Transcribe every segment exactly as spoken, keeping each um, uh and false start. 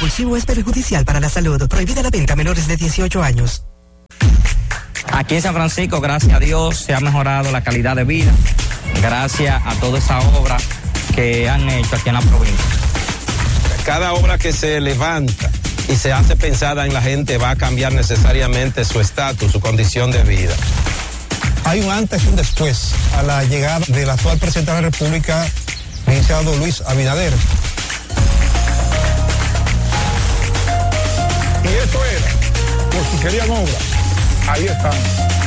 compulsivo es perjudicial para la salud. Prohibida la venta a menores de dieciocho años. Aquí en San Francisco, gracias a Dios, se ha mejorado la calidad de vida, gracias a toda esa obra que han hecho aquí en la provincia. Cada obra que se levanta y se hace pensada en la gente va a cambiar necesariamente su estatus, su condición de vida. Hay un antes y un después a la llegada del actual presidente de la República, licenciado Luis Abinader. Y eso era, por si querían obra, ahí están.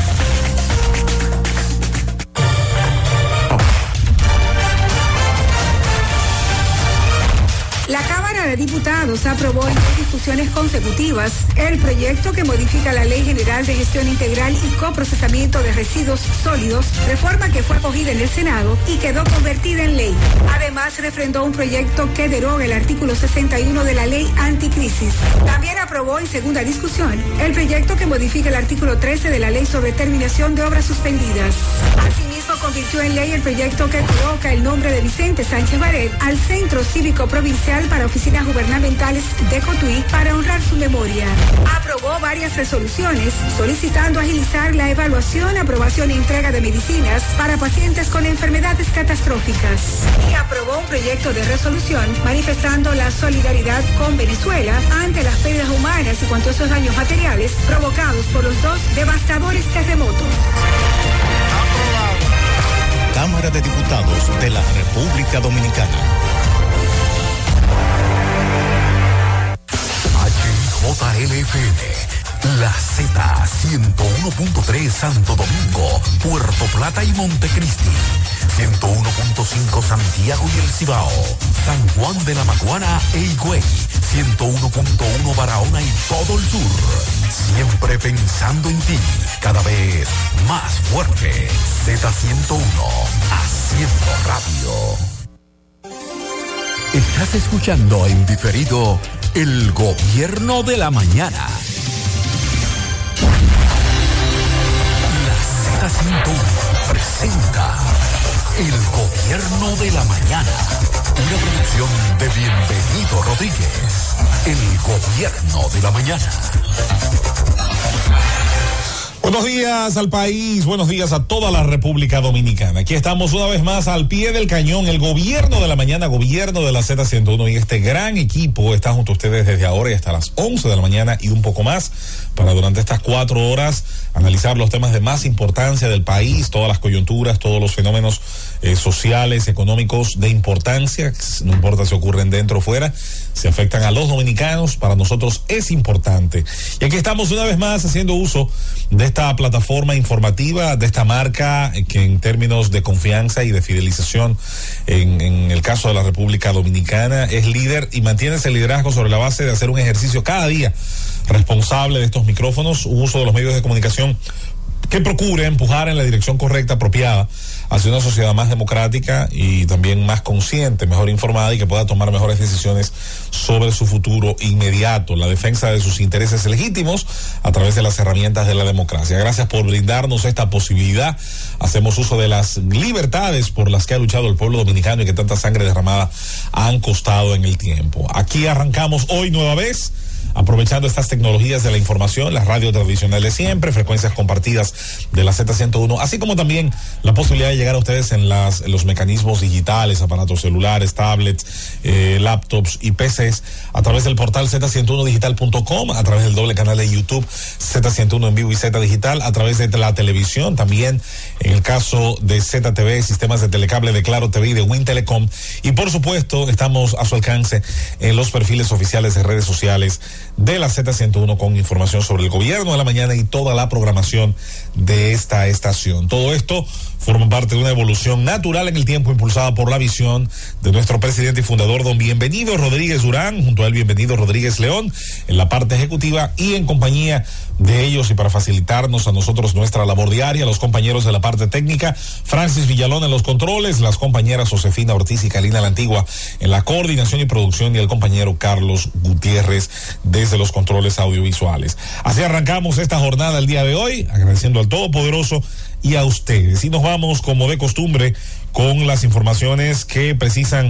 La Cámara de Diputados aprobó en dos discusiones consecutivas el proyecto que modifica la Ley General de Gestión Integral y Coprocesamiento de Residuos Sólidos, reforma que fue acogida en el Senado y quedó convertida en ley. Además, refrendó un proyecto que deroga el artículo sesenta y uno de la Ley Anticrisis. También aprobó en segunda discusión el proyecto que modifica el artículo trece de la Ley sobre Terminación de Obras Suspendidas. Asimismo, convirtió en ley el proyecto que coloca el nombre de Vicente Sánchez Baret al Centro Cívico Provincial para Oficinas Gubernamentales de Cotuí para honrar su memoria. Aprobó varias resoluciones solicitando agilizar la evaluación, aprobación y entrega de medicinas para pacientes con enfermedades catastróficas. Y aprobó un proyecto de resolución manifestando la solidaridad con Venezuela ante las pérdidas humanas y cuantiosos daños materiales provocados por los dos devastadores terremotos. Cámara de Diputados de la República Dominicana. J L F M, La Z ciento uno punto tres Santo Domingo, Puerto Plata y Montecristi, ciento uno punto cinco Santiago y El Cibao, San Juan de la Maguana e Higüey, ciento uno punto uno Barahona y todo el sur. Siempre pensando en ti, cada vez más fuerte. Z ciento uno, haciendo radio. Estás escuchando en diferido El Gobierno de la Mañana. La Z ciento uno presenta El Gobierno de la Mañana. Una producción de Bienvenido Rodríguez. El Gobierno de la Mañana. Buenos días al país, buenos días a toda la República Dominicana. Aquí estamos una vez más al pie del cañón, el Gobierno de la Mañana, Gobierno de la Z ciento uno, y este gran equipo está junto a ustedes desde ahora y hasta las once de la mañana y un poco más para durante estas cuatro horas analizar los temas de más importancia del país, todas las coyunturas, todos los fenómenos eh, sociales, económicos de importancia, no importa si ocurren dentro o fuera, si afectan a los dominicanos, para nosotros es importante. Y aquí estamos una vez más haciendo uso de esta plataforma informativa, de esta marca que en términos de confianza y de fidelización, en, en el caso de la República Dominicana, es líder y mantiene ese liderazgo sobre la base de hacer un ejercicio cada día responsable de estos micrófonos, un uso de los medios de comunicación que procure empujar en la dirección correcta, apropiada, hacia una sociedad más democrática y también más consciente, mejor informada y que pueda tomar mejores decisiones sobre su futuro inmediato, la defensa de sus intereses legítimos a través de las herramientas de la democracia. Gracias por brindarnos esta posibilidad. Hacemos uso de las libertades por las que ha luchado el pueblo dominicano y que tanta sangre derramada han costado en el tiempo. Aquí arrancamos hoy nueva vez, aprovechando estas tecnologías de la información, las radios tradicionales siempre, frecuencias compartidas de la Z ciento uno, así como también la posibilidad de llegar a ustedes en, las, en los mecanismos digitales, aparatos celulares, tablets, eh, laptops y P Cs, a través del portal Z ciento uno digital punto com, a través del doble canal de YouTube Z ciento uno en vivo y Z Digital, a través de la televisión, también en el caso de Z T V, sistemas de telecable de Claro T V y de Win Telecom, y por supuesto estamos a su alcance en los perfiles oficiales de redes sociales de la Z ciento uno con información sobre el Gobierno de la Mañana y toda la programación de esta estación. Todo esto forma parte de una evolución natural en el tiempo impulsada por la visión de nuestro presidente y fundador, don Bienvenido Rodríguez Durán, junto a él Bienvenido Rodríguez León, en la parte ejecutiva, y en compañía de ellos y para facilitarnos a nosotros nuestra labor diaria, los compañeros de la parte técnica, Francis Villalón en los controles, las compañeras Josefina Ortiz y Karina La Antigua en la coordinación y producción, y el compañero Carlos Gutiérrez desde los controles audiovisuales. Así arrancamos esta jornada el día de hoy, agradeciendo al Todopoderoso y a ustedes. Y nos vamos, como de costumbre, con las informaciones que precisan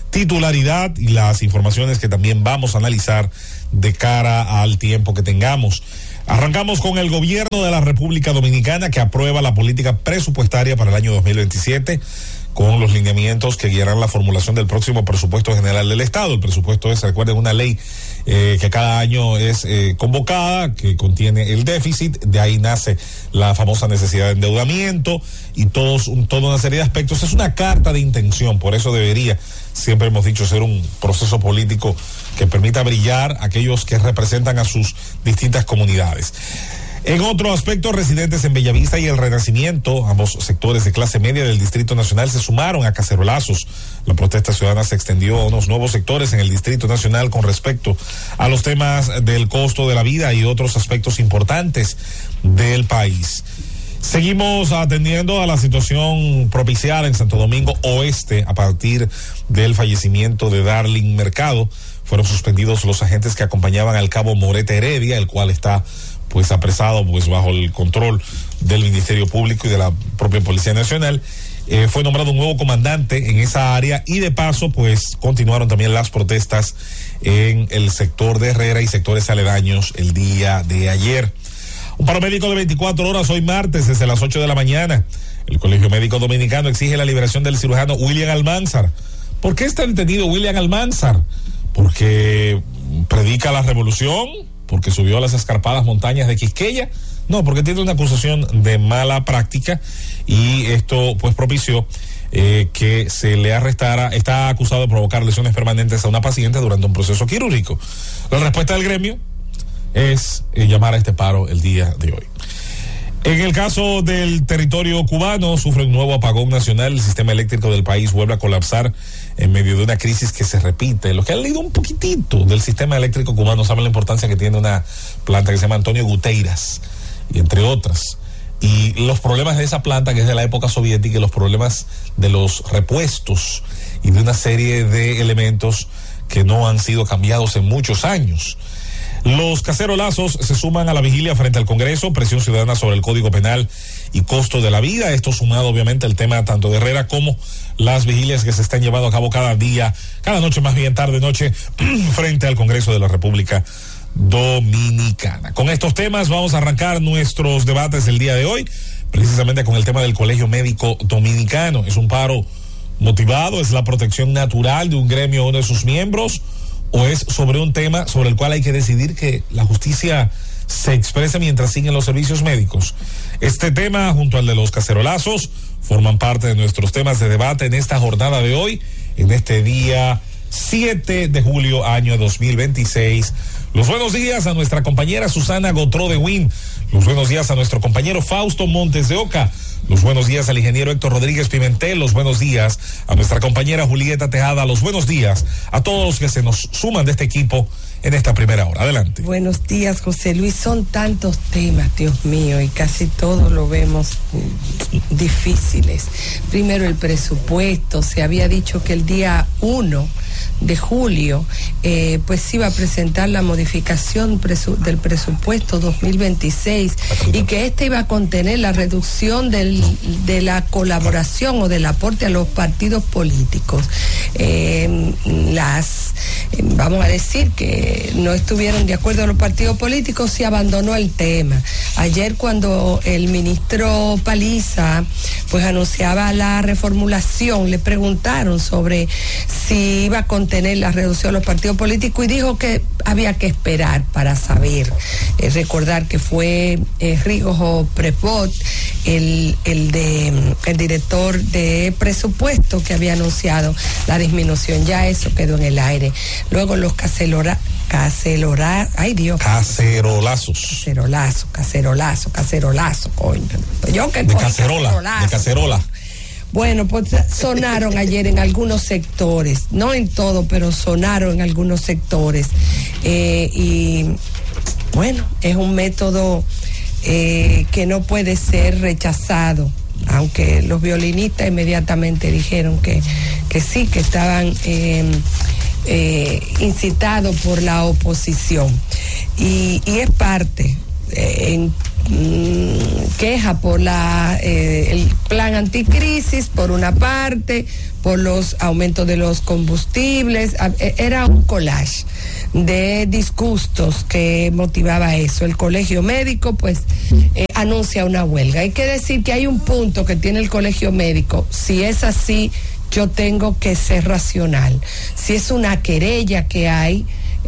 titularidad y las informaciones que también vamos a analizar de cara al tiempo que tengamos. Arrancamos con el gobierno de la República Dominicana, que aprueba la política presupuestaria para el año dos mil veintisiete con los lineamientos que guiarán la formulación del próximo presupuesto general del Estado. El presupuesto es, recuerden, una ley eh, que cada año es eh, convocada, que contiene el déficit, de ahí nace la famosa necesidad de endeudamiento y todos, un, toda una serie de aspectos. Es una carta de intención, por eso debería, siempre hemos dicho, ser un proceso político que permita brillar a aquellos que representan a sus distintas comunidades. En otro aspecto, residentes en Bellavista y El Renacimiento, ambos sectores de clase media del Distrito Nacional, se sumaron a cacerolazos. La protesta ciudadana se extendió a unos nuevos sectores en el Distrito Nacional con respecto a los temas del costo de la vida y otros aspectos importantes del país. Seguimos atendiendo a la situación propiciada en Santo Domingo Oeste a partir del fallecimiento de Darling Mercado. Fueron suspendidos los agentes que acompañaban al cabo Morete Heredia, el cual está pues apresado pues bajo el control del Ministerio Público y de la propia Policía Nacional. Eh, fue nombrado un nuevo comandante en esa área y de paso pues continuaron también las protestas en el sector de Herrera y sectores aledaños el día de ayer. Un paro médico de veinticuatro horas hoy martes desde las ocho de la mañana. El Colegio Médico Dominicano exige la liberación del cirujano William Almanzar. ¿Por qué está detenido William Almanzar? ¿Porque predica la revolución? ¿Porque subió a las escarpadas montañas de Quisqueya? No, porque tiene una acusación de mala práctica y esto pues propició eh, que se le arrestara. Está acusado de provocar lesiones permanentes a una paciente durante un proceso quirúrgico. La respuesta del gremio es eh, llamar a este paro el día de hoy. En el caso del territorio cubano, sufre un nuevo apagón nacional. El sistema eléctrico del país vuelve a colapsar en medio de una crisis que se repite. Los que han leído un poquitito del sistema eléctrico cubano saben la importancia que tiene una planta que se llama Antonio Guteiras, y entre otras. Y los problemas de esa planta, que es de la época soviética, y los problemas de los repuestos y de una serie de elementos que no han sido cambiados en muchos años. Los cacerolazos se suman a la vigilia frente al Congreso, presión ciudadana sobre el Código Penal y costo de la vida. Esto sumado obviamente al tema tanto de Herrera como las vigilias que se están llevando a cabo cada día, cada noche, más bien tarde noche, frente al Congreso de la República Dominicana. Con estos temas vamos a arrancar nuestros debates el día de hoy, precisamente con el tema del Colegio Médico Dominicano. Es un paro motivado, es la protección natural de un gremio o uno de sus miembros, o es sobre un tema sobre el cual hay que decidir que la justicia se exprese mientras siguen los servicios médicos. Este tema, junto al de los cacerolazos, forman parte de nuestros temas de debate en esta jornada de hoy, en este día siete de julio, año dos mil veintiséis. Los buenos días a nuestra compañera Susana Gotró de Win. Los buenos días a nuestro compañero Fausto Montes de Oca. Los buenos días al ingeniero Héctor Rodríguez Pimentel. Los buenos días a nuestra compañera Julieta Tejada. Los buenos días a todos los que se nos suman de este equipo en esta primera hora. Adelante. Buenos días, José Luis. Son tantos temas, Dios mío, y casi todos lo vemos difíciles. Primero, el presupuesto. Se había dicho que el día uno de julio eh, pues se iba a presentar la modificación presu del presupuesto dos mil veintiséis y que este iba a contener la reducción del, de la colaboración o del aporte a los partidos políticos. Eh, las eh, vamos a decir que no estuvieron de acuerdo los partidos políticos, se abandonó el tema. Ayer, cuando el ministro Paliza pues anunciaba la reformulación, le preguntaron sobre si iba a contener la reducción de los partidos políticos y dijo que había que esperar para saber. Eh, recordar que fue eh, Rigojo Prepot, el, el, de, el director de presupuesto, que había anunciado la disminución. Ya eso quedó en el aire. Luego los cacelora, cacelora, ay Dios. Cacerolazos. Cacerolazo, cacerolazo, cacerolazo, coño. Yo que de cacerola, cacerolazo. De cacerola. Bueno, pues sonaron ayer en algunos sectores, no en todo, pero sonaron en algunos sectores. Eh, y bueno, es un método eh, que no puede ser rechazado, aunque los violinistas inmediatamente dijeron que, que sí, que estaban eh, eh, incitados por la oposición. Y, y es parte, eh, en queja por la eh, el plan anticrisis por una parte, por los aumentos de los combustibles. Era un collage de disgustos que motivaba eso. El colegio médico pues eh, anuncia una huelga. Hay que decir que hay un punto que tiene el colegio médico. Si es así, yo tengo que ser racional. Si es una querella que hay,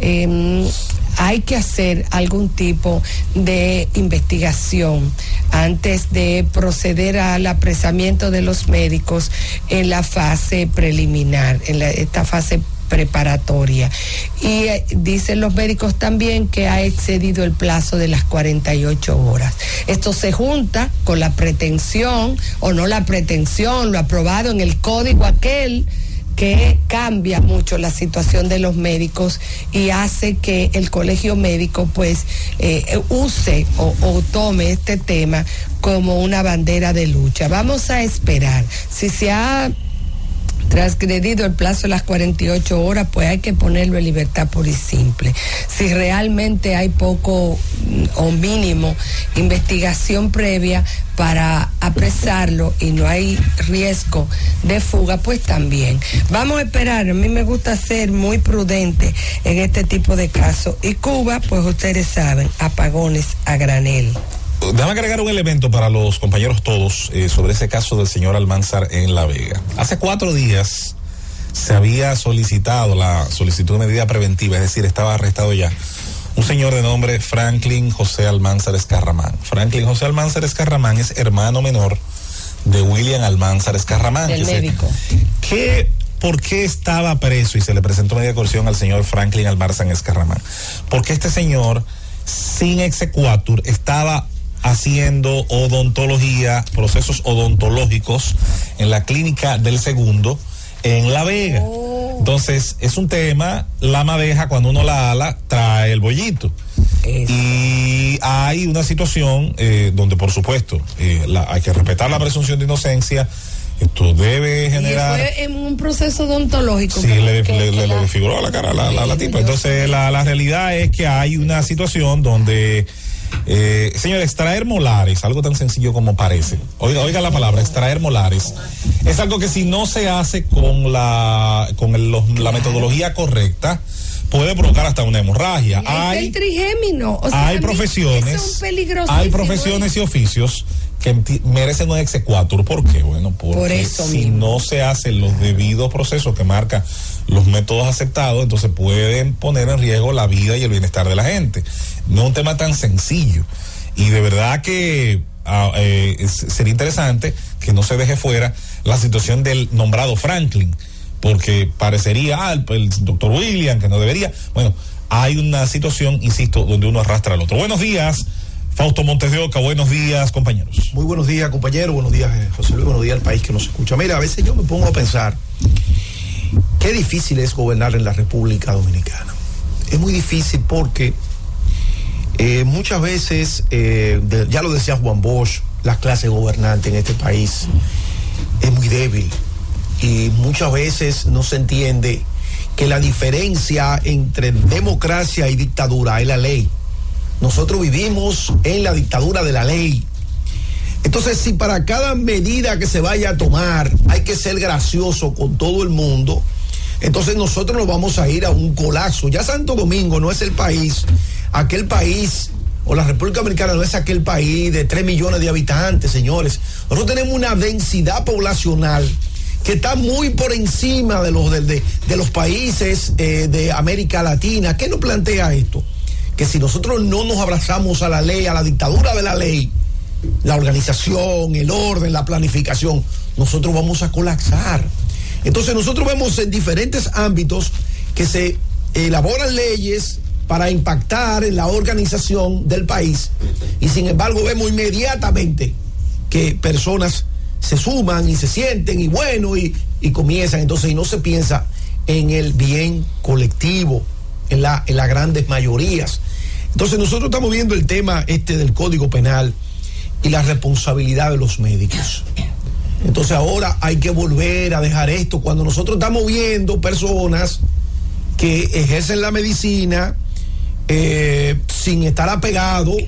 eh, hay que hacer algún tipo de investigación antes de proceder al apresamiento de los médicos en la fase preliminar, en la, esta fase preparatoria. Y eh, dicen los médicos también que ha excedido el plazo de las cuarenta y ocho horas. Esto se junta con la pretensión, o no la pretensión, lo aprobado en el código aquel, que cambia mucho la situación de los médicos y hace que el colegio médico pues eh, use o, o tome este tema como una bandera de lucha. Vamos a esperar. Si se ha transgredido el plazo de las cuarenta y ocho horas, pues hay que ponerlo en libertad pura y simple. Si realmente hay poco o mínimo investigación previa para apresarlo y no hay riesgo de fuga, pues también. Vamos a esperar. A mí me gusta ser muy prudente en este tipo de casos. Y Cuba, pues ustedes saben, apagones a granel. Déjame agregar un elemento para los compañeros todos eh, sobre ese caso del señor Almanzar en La Vega. Hace cuatro días se había solicitado la solicitud de medida preventiva, es decir, estaba arrestado ya un señor de nombre Franklin José Almanzar Escarramán. Franklin José Almanzar Escarramán es hermano menor de William Almanzar Escarramán. Del médico. ¿Qué, ¿Por qué estaba preso y se le presentó medida de coerción al señor Franklin Almanzar Escarramán? Porque este señor, sin exequatur, estaba haciendo odontología, procesos odontológicos en la clínica del Segundo en La Vega. Oh. Entonces, es un tema, la madeja cuando uno la ala, trae el bollito. Eso. Y hay una situación eh, donde, por supuesto, eh, la, hay que respetar la presunción de inocencia. Esto debe generar... Y fue en un proceso odontológico. Sí, que, le, que, le, que le, la... le desfiguró la cara a la, la, la tipa. Entonces, la, la realidad es que hay una situación donde... Eh, señor, extraer molares, algo tan sencillo como parece. Oiga, oiga la palabra, extraer molares. Es algo que si no se hace con la con el, los, la metodología correcta, puede provocar hasta una hemorragia. Hay el trigémino, o sea, hay profesiones, hay profesiones y oficios que merecen un exequatur. ¿Por qué? Bueno, porque Por eso si mismo. no se hacen los debidos procesos que marcan los métodos aceptados, entonces pueden poner en riesgo la vida y el bienestar de la gente. No es un tema tan sencillo. Y de verdad que uh, eh, sería interesante que no se deje fuera la situación del nombrado Franklin, porque parecería, ah, el, el doctor William, que no debería. Bueno, hay una situación, insisto, donde uno arrastra al otro. Buenos días, Fausto Montes de Oca. Buenos días, compañeros. Muy buenos días, compañero. Buenos días, José Luis. Buenos días al país que nos escucha. Mira, a veces yo me pongo a pensar qué difícil es gobernar en la República Dominicana. Es muy difícil porque eh, muchas veces, eh, de, ya lo decía Juan Bosch, la clase gobernante en este país es muy débil y muchas veces no se entiende que la diferencia entre democracia y dictadura es la ley. Nosotros vivimos en la dictadura de la ley. Entonces, si para cada medida que se vaya a tomar hay que ser gracioso con todo el mundo, entonces nosotros nos vamos a ir a un colapso. Ya Santo Domingo no es el país, aquel país, o la República Dominicana no es aquel país de tres millones de habitantes, señores. Nosotros tenemos una densidad poblacional que está muy por encima de los, de, de, de los países eh, de América Latina. ¿Qué nos plantea esto? Que si nosotros no nos abrazamos a la ley, a la dictadura de la ley, la organización, el orden, la planificación, nosotros vamos a colapsar. Entonces nosotros vemos en diferentes ámbitos que se elaboran leyes para impactar en la organización del país y sin embargo vemos inmediatamente que personas se suman y se sienten y bueno y, y comienzan entonces y no se piensa en el bien colectivo, en la en las grandes mayorías. Entonces nosotros estamos viendo el tema este del Código Penal y la responsabilidad de los médicos. Entonces ahora hay que volver a dejar esto cuando nosotros estamos viendo personas que ejercen la medicina eh, sin estar apegados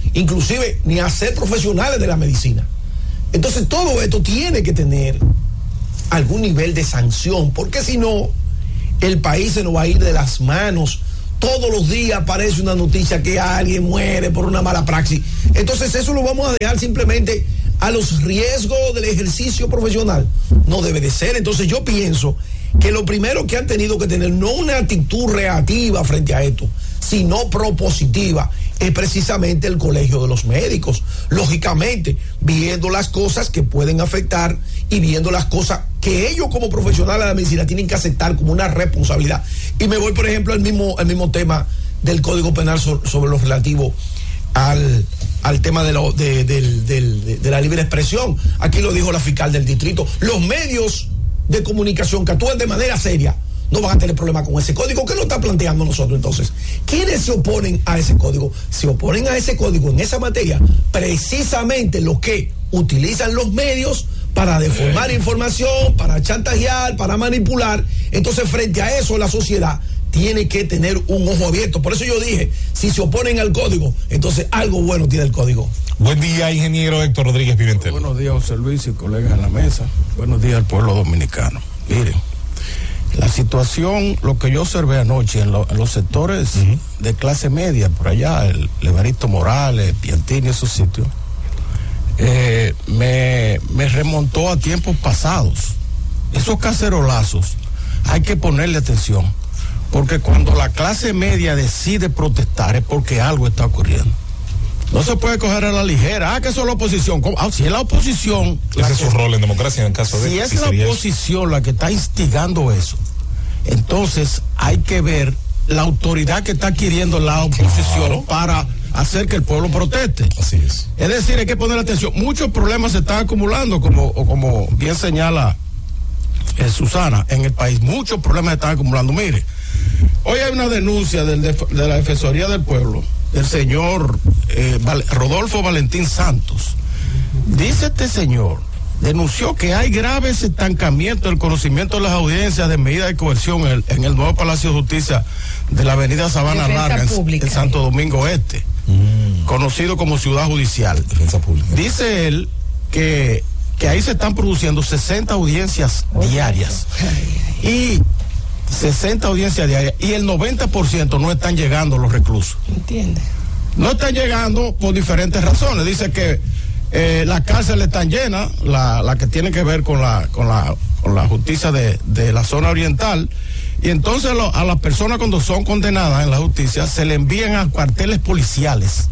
inclusive ni a ser profesionales de la medicina. Entonces todo esto tiene que tener algún nivel de sanción, porque si no, el país se nos va a ir de las manos. Todos los días aparece una noticia que alguien muere por una mala praxis. Entonces eso lo vamos a dejar simplemente a los riesgos del ejercicio profesional. No debe de ser. Entonces yo pienso que lo primero que han tenido que tener, no una actitud reactiva frente a esto, sino propositiva, es precisamente el Colegio de los Médicos. Lógicamente, viendo las cosas que pueden afectar y viendo las cosas que ellos como profesionales de la medicina tienen que aceptar como una responsabilidad. Y me voy, por ejemplo, al mismo, al mismo tema del Código Penal so, sobre lo relativo al, al tema de, lo, de, de, de, de, de la libre expresión. Aquí lo dijo la fiscal del distrito. Los medios de comunicación que actúan de manera seria no van a tener problema con ese código. ¿Qué lo está planteando nosotros entonces? ¿Quiénes se oponen a ese código? Se oponen a ese código en esa materia precisamente los que utilizan los medios para deformar información, para chantajear, para manipular. Entonces, frente a eso, la sociedad tiene que tener un ojo abierto. Por eso yo dije, si se oponen al código, entonces algo bueno tiene el código. Buen día, ingeniero Héctor Rodríguez Pimentel. Buenos días, José Luis y colegas en la mesa. Buenos días al pueblo dominicano. Miren, la situación, lo que yo observé anoche en, lo, en los sectores uh-huh. de clase media, por allá, el Evaristo Morales, Piantini, esos sitios, eh, me, me remontó a tiempos pasados. Esos cacerolazos hay que ponerle atención, porque cuando la clase media decide protestar es porque algo está ocurriendo. No se puede coger a la ligera. Ah, que eso es la oposición. Ah, si es la oposición. Ese es su rol en democracia en caso de. Si es la oposición la que está instigando eso, entonces hay que ver la autoridad que está adquiriendo la oposición claro. para hacer que el pueblo proteste. Así es. Es decir, hay que poner atención. Muchos problemas se están acumulando, como, como bien señala eh, Susana, en el país. Muchos problemas se están acumulando. Mire, hoy hay una denuncia del, de, de la Defensoría del Pueblo, el señor eh, Rodolfo Valentín Santos. Dice este señor, denunció que hay graves estancamientos del conocimiento de las audiencias de medida de coerción en el, en el nuevo Palacio de Justicia de la avenida Sabana Larga en, en Santo Domingo Este, mm. conocido como Ciudad Judicial. Dice él que, que ahí se están produciendo sesenta audiencias diarias y sesenta audiencias diarias y el noventa por ciento no están llegando los reclusos. ¿Entiende? No están llegando por diferentes razones. Dice que eh, las cárceles están llenas, la, la que tiene que ver con la, con la, con la justicia de, de la zona oriental, y entonces lo, a las personas cuando son condenadas en la justicia se le envían a cuarteles policiales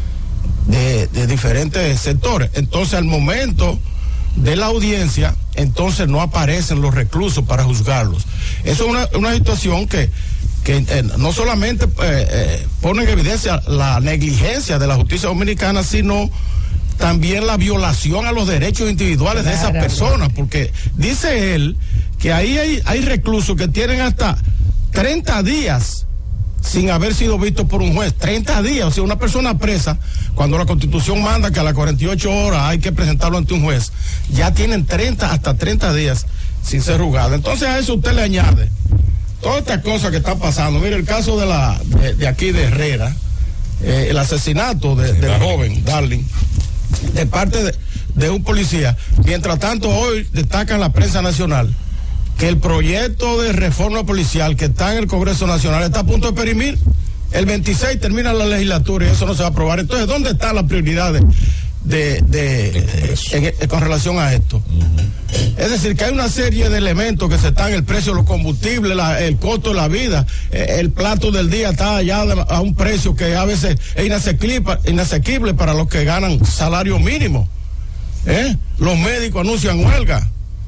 de, de diferentes sectores. Entonces al momento de la audiencia, entonces no aparecen los reclusos para juzgarlos. Eso es una, una situación que, que eh, no solamente eh, eh, pone en evidencia la negligencia de la justicia dominicana, sino también la violación a los derechos individuales claro. de esas personas, porque dice él que ahí hay, hay reclusos que tienen hasta treinta días sin haber sido vistos por un juez. treinta días, o sea, una persona presa, cuando la Constitución manda que a las cuarenta y ocho horas hay que presentarlo ante un juez, ya tienen treinta hasta treinta días sin ser juzgado. Entonces a eso usted le añade todas estas cosas que están pasando. Mire el caso de la de, de aquí de Herrera, eh, el asesinato de, sí, del Darling. joven Darling, de parte de, de un policía. Mientras tanto, hoy destaca en la prensa nacional que el proyecto de reforma policial que está en el Congreso Nacional está a punto de perimir. El veintiséis termina la legislatura y eso no se va a aprobar. Entonces, ¿dónde están las prioridades de, de, de en, en, con relación a esto? Uh-huh. Es decir, que hay una serie de elementos que se están, el precio de los combustibles, la, el costo de la vida, eh, el plato del día está allá a un precio que a veces es inasequible, inasequible para los que ganan salario mínimo. ¿Eh? Los médicos anuncian huelga.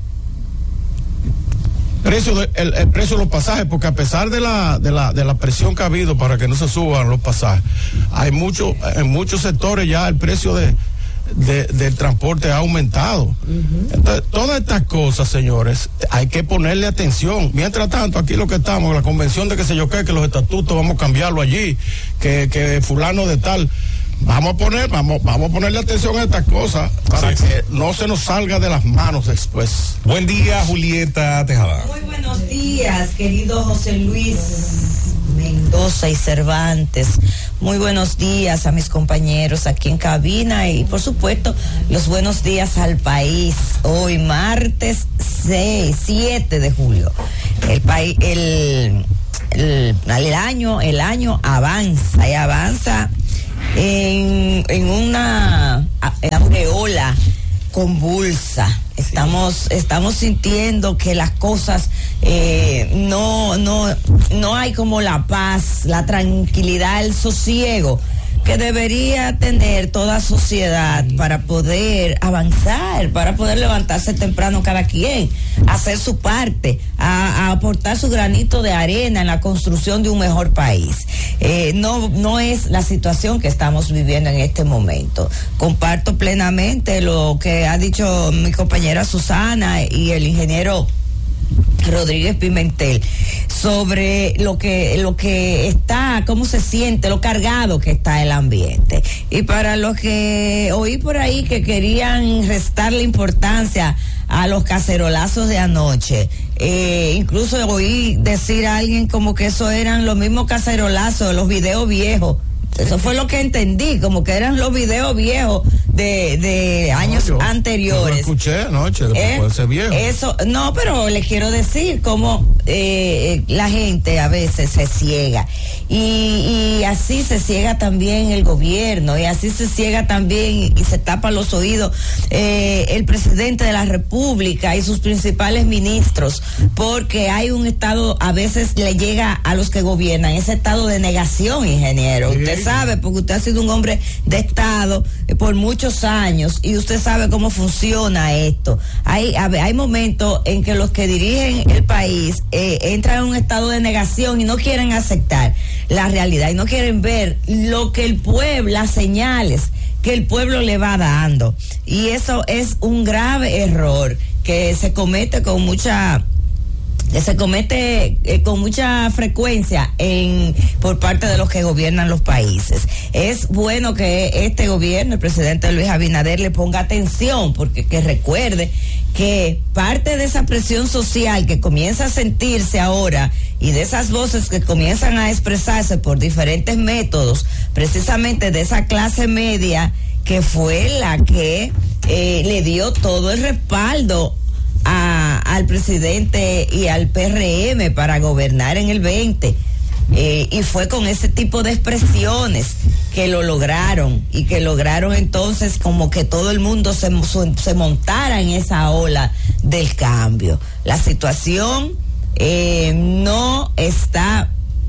Precio de, el, el precio de los pasajes, porque a pesar de la, de la de la presión que ha habido para que no se suban los pasajes, hay mucho, en muchos sectores ya el precio de, de del transporte ha aumentado. Uh-huh. Entonces, todas estas cosas, señores, hay que ponerle atención. Mientras tanto, aquí lo que estamos, la convención de que se yo qué, que los estatutos vamos a cambiarlo allí, que, que fulano de tal. Vamos a poner, vamos, vamos a ponerle atención a estas cosas para sí, que sí. no se nos salga de las manos después. Buen día, Julieta Tejada. Muy buenos días, querido José Luis Mendoza y Cervantes. Muy buenos días a mis compañeros aquí en cabina y por supuesto los buenos días al país. Hoy martes seis, siete de julio. El país, el, el, el año, el año avanza y avanza en, en una aureola convulsa. Estamos, estamos sintiendo que las cosas eh, no, no, no hay como la paz, la tranquilidad, el sosiego que debería tener toda sociedad para poder avanzar, para poder levantarse temprano cada quien, hacer su parte, a, a aportar su granito de arena en la construcción de un mejor país. Eh, no, no es la situación que estamos viviendo en este momento. Comparto plenamente lo que ha dicho mi compañera Susana y el ingeniero Rodríguez Pimentel sobre lo que lo que está, cómo se siente, lo cargado que está el ambiente. Y para los que oí por ahí que querían restarle importancia a los cacerolazos de anoche, eh, incluso oí decir a alguien como que eso eran los mismos cacerolazos, los videos viejos. Eso fue lo que entendí, como que eran los videos viejos de, de años no, yo, anteriores. Yo lo escuché anoche, eh, puede ser viejo. Eso, no, pero le quiero decir cómo eh, la gente a veces se ciega. Y, y así se ciega también el gobierno, y así se ciega también y se tapa los oídos eh, el presidente de la República y sus principales ministros, porque hay un estado, a veces le llega a los que gobiernan, ese estado de negación, ingeniero. Sí. Usted sabe, porque usted ha sido un hombre de Estado eh, por muchos años y usted sabe cómo funciona esto. Hay, hay momentos en que los que dirigen el país eh, entran en un estado de negación y no quieren aceptar la realidad y no quieren ver lo que el pueblo, las señales que el pueblo le va dando. Y eso es un grave error que se comete con mucha... que se comete eh, con mucha frecuencia en por parte de los que gobiernan los países. Es bueno que este gobierno, el presidente Luis Abinader, le ponga atención, porque que recuerde que parte de esa presión social que comienza a sentirse ahora y de esas voces que comienzan a expresarse por diferentes métodos, precisamente de esa clase media que fue la que eh, le dio todo el respaldo A, al presidente y al P R M para gobernar en el veinte, eh, y fue con ese tipo de expresiones que lo lograron y que lograron entonces como que todo el mundo se, se montara en esa ola del cambio. La situación eh, no está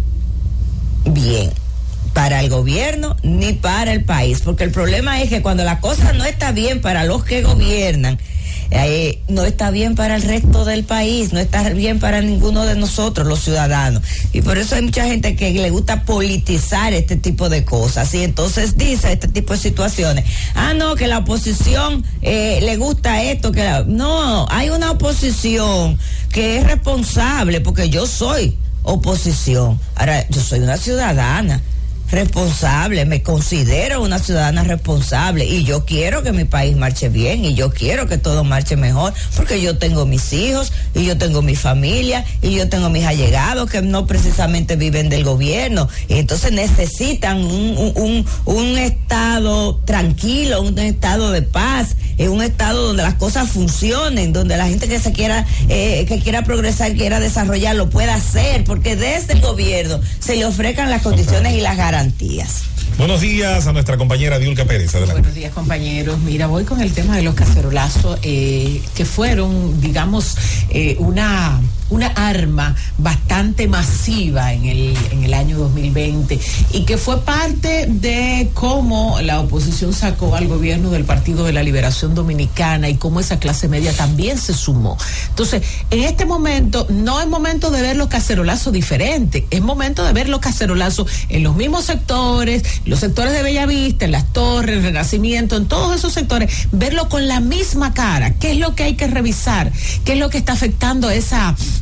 bien para el gobierno ni para el país, porque el problema es que cuando la cosa no está bien para los que gobiernan, Eh, no está bien para el resto del país, no está bien para ninguno de nosotros los ciudadanos, y por eso hay mucha gente que le gusta politizar este tipo de cosas y entonces dice este tipo de situaciones, ah no, que la oposición eh, le gusta esto, que la... no, hay una oposición que es responsable, porque yo soy oposición, ahora yo soy una ciudadana responsable, me considero una ciudadana responsable y yo quiero que mi país marche bien y yo quiero que todo marche mejor, porque yo tengo mis hijos y yo tengo mi familia y yo tengo mis allegados que no precisamente viven del gobierno y entonces necesitan un, un, un, un estado tranquilo, un estado de paz, un estado donde las cosas funcionen, donde la gente que se quiera eh, que quiera progresar, quiera desarrollar, lo pueda hacer, porque desde el gobierno se le ofrezcan las condiciones y las garantías. Buenos días a nuestra compañera Diulca Pérez. Adelante. Buenos días, compañeros. Mira, voy con el tema de los cacerolazos, eh, que fueron, digamos, eh, una una arma bastante masiva en el en el año dos mil veinte y que fue parte de cómo la oposición sacó al gobierno del Partido de la Liberación Dominicana y cómo esa clase media también se sumó. Entonces, en este momento no es momento de ver los cacerolazos diferentes, es momento de ver los cacerolazos en los mismos sectores, los sectores de Bellavista, en Las Torres, el Renacimiento, en todos esos sectores, verlo con la misma cara. ¿Qué es lo que hay que revisar? ¿Qué es lo que está afectando esa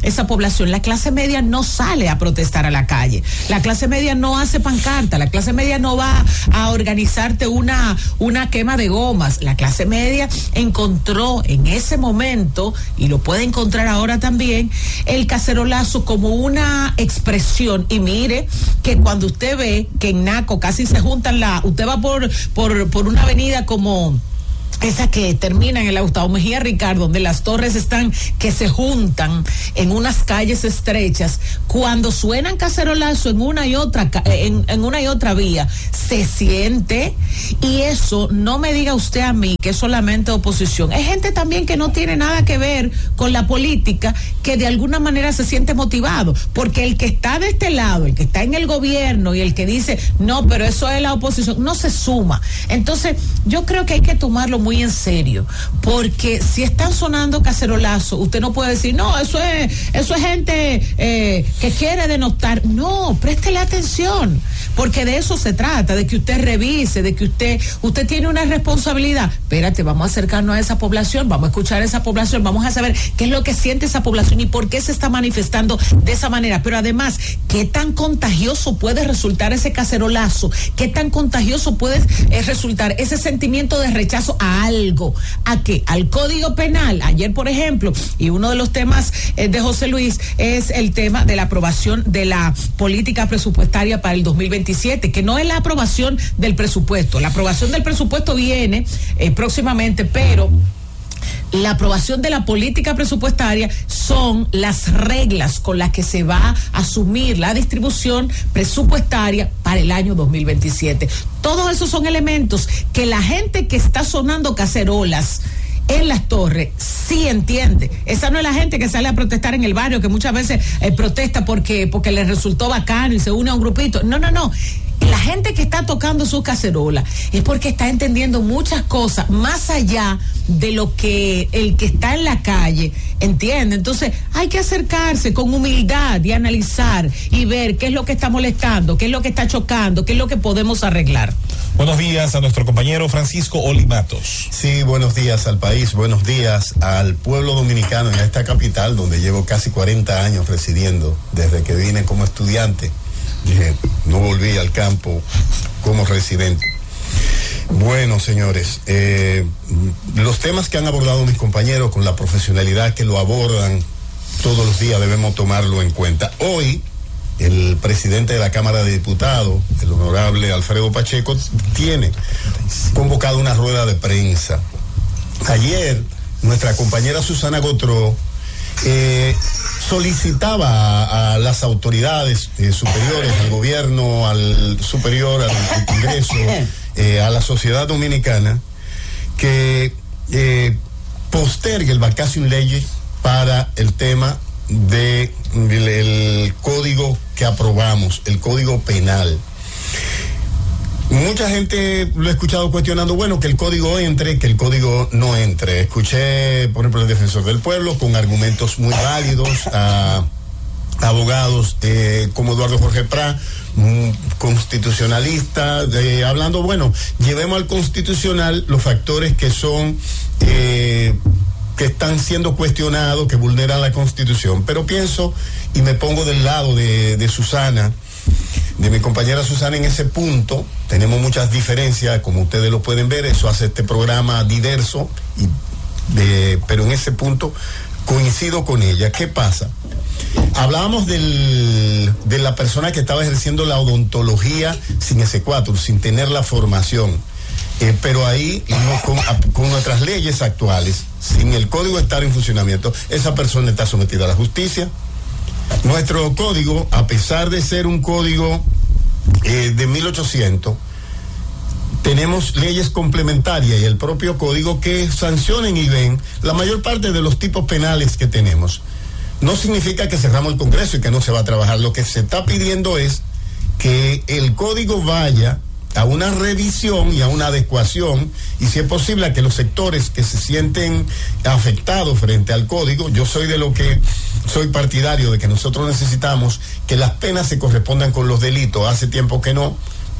esa población. La clase media no sale a protestar a la calle. La clase media no hace pancarta. La clase media no va a organizarte una, una quema de gomas. La clase media encontró en ese momento, y lo puede encontrar ahora también, el cacerolazo como una expresión. Y mire que cuando usted ve que en Naco casi se juntan la, usted va por, por, por una avenida como esa que termina en el Gustavo Mejía Ricard, donde las torres están que se juntan en unas calles estrechas, cuando suenan cacerolazo en una y otra en, en una y otra vía, se siente. Y eso, no me diga usted a mí que es solamente oposición, es gente también que no tiene nada que ver con la política, que de alguna manera se siente motivado, porque el que está de este lado, el que está en el gobierno y el que dice, no, pero eso es la oposición, no se suma. Entonces, yo creo que hay que tomarlo muy en serio, porque si están sonando cacerolazos, usted no puede decir, no, eso es, eso es gente eh, que quiere denostar. No, préstele atención, porque de eso se trata, de que usted revise, de que usted, usted tiene una responsabilidad. Espérate, vamos a acercarnos a esa población, vamos a escuchar a esa población, vamos a saber qué es lo que siente esa población y por qué se está manifestando de esa manera. Pero además, qué tan contagioso puede resultar ese cacerolazo, qué tan contagioso puede eh, resultar ese sentimiento de rechazo a algo. ¿A qué? Al Código Penal. Ayer, por ejemplo, y uno de los temas eh, de José Luis es el tema de la aprobación de la política presupuestaria para el dos mil veintisiete, que no es la aprobación del presupuesto. La aprobación del presupuesto viene eh, próximamente, pero la aprobación de la política presupuestaria son las reglas con las que se va a asumir la distribución presupuestaria para el año dos mil veintisiete. Todos esos son elementos que la gente que está sonando cacerolas en las torres sí entiende. Esa no es la gente que sale a protestar en el barrio, que muchas veces eh, protesta porque, porque le resultó bacano y se une a un grupito. No, no, no. La gente que está tocando su cacerola es porque está entendiendo muchas cosas más allá de lo que el que está en la calle entiende. Entonces hay que acercarse con humildad y analizar y ver qué es lo que está molestando, qué es lo que está chocando, qué es lo que podemos arreglar. Buenos días a nuestro compañero Francisco Olimatos. Sí, buenos días al país, buenos días al pueblo dominicano en esta capital donde llevo casi cuarenta años residiendo desde que vine como estudiante. Dije, no volví al campo como residente. Bueno, señores, eh, los temas que han abordado mis compañeros con la profesionalidad que lo abordan todos los días debemos tomarlo en cuenta. Hoy, el presidente de la Cámara de Diputados, el honorable Alfredo Pacheco, tiene convocado una rueda de prensa. Ayer, nuestra compañera Susana Gotró eh, solicitaba a, a las autoridades eh, superiores, al gobierno, al superior, al, al Congreso, eh, a la sociedad dominicana, que eh, postergue el vacación legis para el tema del de el código que aprobamos, el código penal. Mucha gente lo he escuchado cuestionando, bueno, que el código entre, que el código no entre. Escuché, por ejemplo, el defensor del pueblo con argumentos muy válidos, a, a abogados eh, como Eduardo Jorge Prat, un constitucionalista, de, hablando, bueno, llevemos al constitucional los factores que son, eh, que están siendo cuestionados, que vulneran la Constitución. Pero pienso, y me pongo del lado de, de Susana, de mi compañera Susana en ese punto. Tenemos muchas diferencias, como ustedes lo pueden ver, eso hace este programa diverso, y de, pero en ese punto coincido con ella. ¿Qué pasa? Hablábamos del, de la persona que estaba ejerciendo la odontología sin ese cuatro, sin tener la formación, eh, pero ahí no, con, a, con nuestras leyes actuales, sin el código estar en funcionamiento, esa persona está sometida a la justicia. Nuestro código, a pesar de ser un código eh, de mil ochocientos, tenemos leyes complementarias y el propio código que sancionen y ven la mayor parte de los tipos penales que tenemos. No significa que cerramos el Congreso y que no se va a trabajar. Lo que se está pidiendo es que el código vaya a una revisión y a una adecuación, y si es posible a que los sectores que se sienten afectados frente al código, yo soy de lo que soy partidario de que nosotros necesitamos que las penas se correspondan con los delitos. Hace tiempo que no,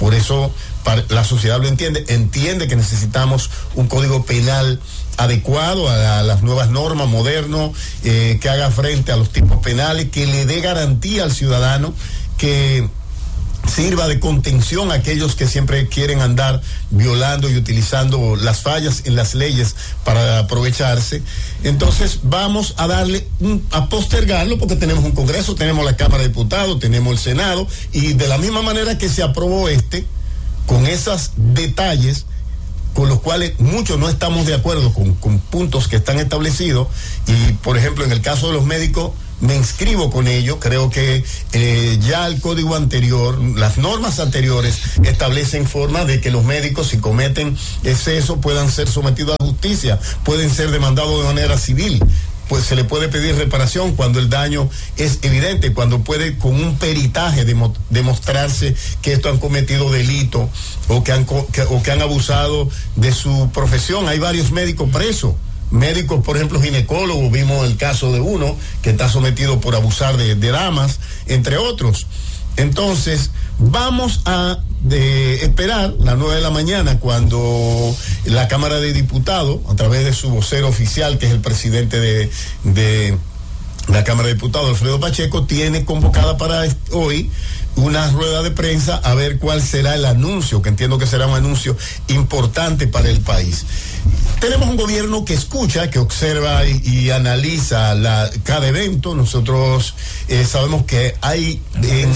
Por eso la sociedad lo entiende, entiende que necesitamos un código penal adecuado a, a las nuevas normas, moderno, eh, que haga frente a los tipos penales, que le dé garantía al ciudadano, que sirva de contención a aquellos que siempre quieren andar violando y utilizando las fallas en las leyes para aprovecharse. Entonces vamos a darle, un, a postergarlo, porque tenemos un Congreso, tenemos la Cámara de Diputados, tenemos el Senado, y de la misma manera que se aprobó este, con esos detalles con los cuales muchos no estamos de acuerdo con, con puntos que están establecidos, y por ejemplo en el caso de los médicos me inscribo con ello. Creo que eh, ya el código anterior, las normas anteriores establecen forma de que los médicos, si cometen exceso, puedan ser sometidos a justicia, pueden ser demandados de manera civil, pues se le puede pedir reparación cuando el daño es evidente, cuando puede con un peritaje demo, demostrarse que estos han cometido delito o que han, que, o que han abusado de su profesión. Hay varios médicos presos. Médicos, por ejemplo, ginecólogos, vimos el caso de uno que está sometido por abusar de, de damas, entre otros. Entonces, vamos a de esperar las nueve de la mañana cuando la Cámara de Diputados, a través de su vocero oficial, que es el presidente de, de la Cámara de Diputados, Alfredo Pacheco, tiene convocada para hoy una rueda de prensa a ver cuál será el anuncio, que entiendo que será un anuncio importante para el país. Tenemos un gobierno que escucha, que observa y, y analiza la, cada evento. Nosotros eh, sabemos que hay en,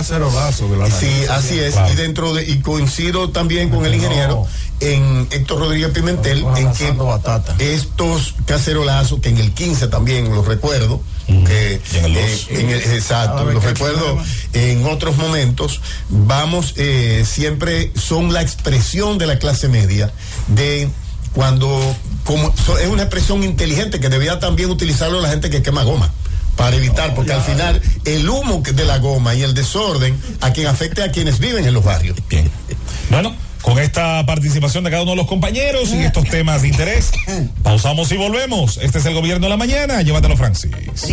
sí, así es, claro. Y dentro de, y coincido también con el ingeniero en Héctor Rodríguez Pimentel, en que batata. Estos cacerolazos, que en el quince también los recuerdo, mm. que en el, eh, en el exacto, los recuerdo en otros momentos, vamos, eh, siempre son la expresión de la clase media, de cuando, como so, es una expresión inteligente que debía también utilizarlo la gente que quema goma, para evitar, porque al final el humo de la goma y el desorden a quien afecte a quienes viven en los barrios. Bien. Bueno, con esta participación de cada uno de los compañeros y estos temas de interés, pausamos y volvemos. Este es el Gobierno de la Mañana. Llévatelo, Francis.